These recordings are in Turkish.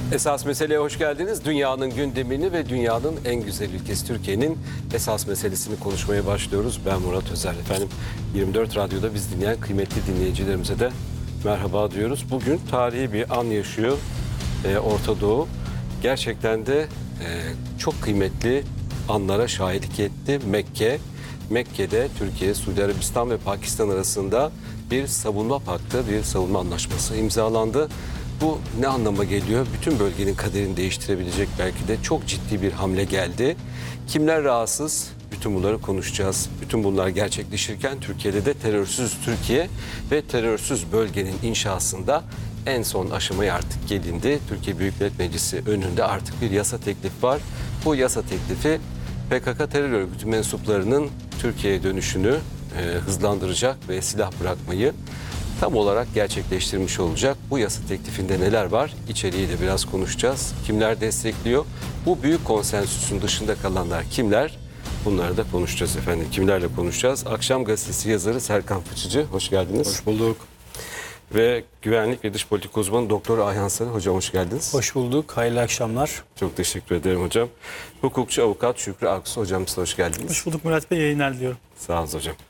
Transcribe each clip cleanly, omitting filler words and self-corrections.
Esas Mesele'ye hoş geldiniz. Dünyanın gündemini ve dünyanın en güzel ülkesi Türkiye'nin esas meselesini konuşmaya başlıyoruz. Ben Murat Özer. Efendim 24 Radyo'da biz dinleyen kıymetli dinleyicilerimize de merhaba diyoruz. Bugün tarihi bir an yaşıyor Orta Doğu. Gerçekten de çok kıymetli anlara şahitlik etti Mekke. Mekke'de Türkiye, Suudi Arabistan ve Pakistan arasında bir savunma paktı, bir savunma anlaşması imzalandı. Bu ne anlama geliyor? Bütün bölgenin kaderini değiştirebilecek belki de çok ciddi bir hamle geldi. Kimler rahatsız? Bütün bunları konuşacağız. Bütün bunlar gerçekleşirken Türkiye'de de terörsüz Türkiye ve terörsüz bölgenin inşasında en son aşamaya artık gelindi. Türkiye Büyük Millet Meclisi önünde artık bir yasa teklifi var. Bu yasa teklifi PKK terör örgütü mensuplarının Türkiye'ye dönüşünü hızlandıracak ve silah bırakmayı tam olarak gerçekleştirmiş olacak. Bu yasa teklifinde neler var? İçeriği de biraz konuşacağız. Kimler destekliyor? Bu büyük konsensüsün dışında kalanlar kimler? Bunları da konuşacağız efendim. Kimlerle konuşacağız? Akşam Gazetesi yazarı Serkan Fıçıcı. Hoş geldiniz. Hoş bulduk. Ve güvenlik ve dış politika uzmanı Doktor Ayhan Sarı. Hocam hoş geldiniz. Hoş bulduk. Hayırlı akşamlar. Çok teşekkür ederim hocam. Hukukçu avukat Şükrü Aksu. Hocam size hoş geldiniz. Hoş bulduk Murat Bey. Yayınlar diliyorum. Sağ olun hocam.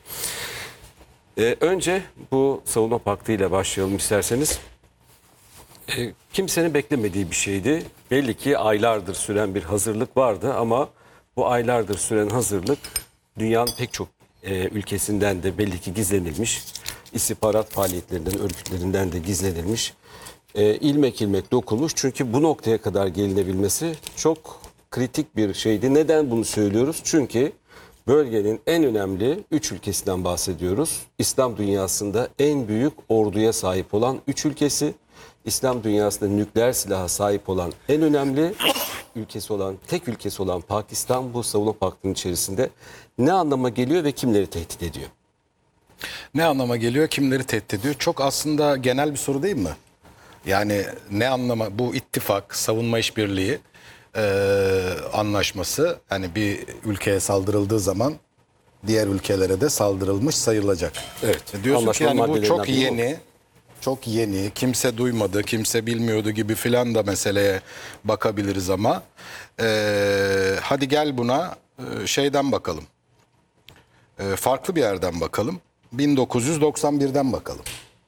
Önce bu savunma paktı ile başlayalım isterseniz. Kimsenin beklemediği bir şeydi. Belli ki aylardır süren bir hazırlık vardı ama bu aylardır süren hazırlık dünyanın pek çok ülkesinden de belli ki gizlenilmiş. İstihbarat faaliyetlerinden, örgütlerinden de gizlenilmiş. İlmek ilmek dokunmuş. Çünkü bu noktaya kadar gelinebilmesi çok kritik bir şeydi. Neden bunu söylüyoruz? Çünkü bölgenin en önemli 3 ülkesinden bahsediyoruz. İslam dünyasında en büyük orduya sahip olan 3 ülkesi. İslam dünyasında nükleer silaha sahip olan en önemli ülkesi olan, tek ülkesi olan Pakistan bu savunma paktının içerisinde. Ne anlama geliyor ve kimleri tehdit ediyor? Ne anlama geliyor, kimleri tehdit ediyor? Çok aslında genel bir soru değil mi? Yani ne anlama, bu ittifak, savunma işbirliği anlaşması, hani bir ülkeye saldırıldığı zaman diğer ülkelere de saldırılmış sayılacak. Evet. Diyorsun ki yani bu çok maddelerinden biri yeni, çok yeni, kimse duymadı, kimse bilmiyordu gibi filan da meseleye bakabiliriz ama hadi gel buna şeyden bakalım. Farklı bir yerden bakalım. 1991'den bakalım.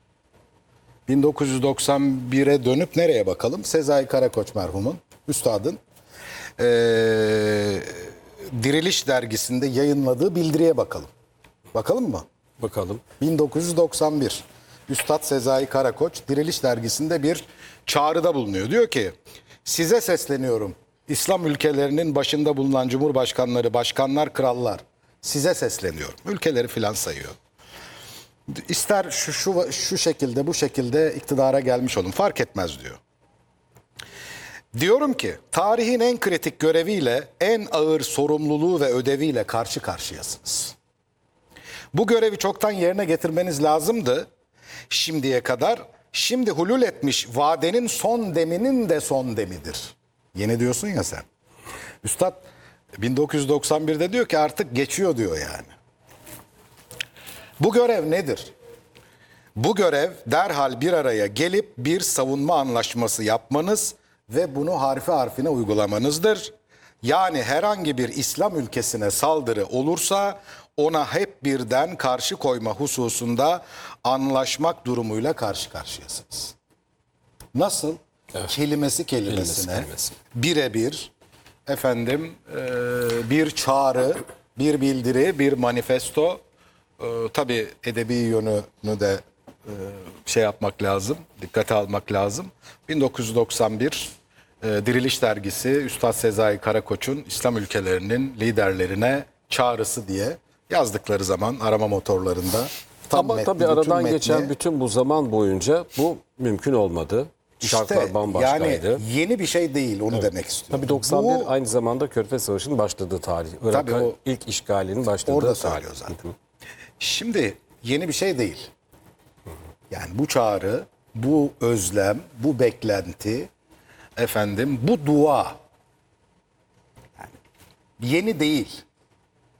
1991'e dönüp nereye bakalım? Sezai Karakoç merhumun, üstadın Diriliş dergisinde yayınladığı bildiriye bakalım. Bakalım mı? Bakalım. 1991. Üstad Sezai Karakoç Diriliş dergisinde bir çağrıda bulunuyor. Diyor ki, size sesleniyorum. İslam ülkelerinin başında bulunan cumhurbaşkanları, başkanlar, krallar. Size sesleniyorum. Ülkeleri filan sayıyor. İster şu şekilde, bu şekilde iktidara gelmiş olun. Fark etmez diyor. Diyorum ki tarihin en kritik göreviyle, en ağır sorumluluğu ve ödeviyle karşı karşıyasınız. Bu görevi çoktan yerine getirmeniz lazımdı şimdiye kadar. Şimdi hulul etmiş vadenin son deminin de son demidir. Yeni diyorsun ya sen. Üstad 1991'de diyor ki artık geçiyor diyor yani. Bu görev nedir? Bu görev derhal bir araya gelip bir savunma anlaşması yapmanız ve bunu harfi harfine uygulamanızdır. Yani herhangi bir İslam ülkesine saldırı olursa ona hep birden karşı koyma hususunda anlaşmak durumuyla karşı karşıyasınız. Nasıl? Evet. Kelimesi kelimesine birebir efendim bir çağrı, bir bildiri, bir manifesto. Tabii edebi yönünü de şey yapmak lazım, dikkate almak lazım. 1991 Diriliş dergisi Üstad Sezai Karakoç'un İslam ülkelerinin liderlerine çağrısı diye yazdıkları zaman arama motorlarında. Ama tabii aradan geçen bütün bu zaman boyunca bu mümkün olmadı. Şartlar bambaşkaydı. Yani yeni bir şey değil, onu demek istiyorum. Tabii 91 aynı zamanda Körfez Savaşı'nın başladığı tarih. Irak'ın ilk işgalinin başladığı orada tarih. söylüyor zaten. Şimdi yeni bir şey değil. Yani bu çağrı, bu özlem, bu beklenti, efendim bu dua. Yani yeni değil.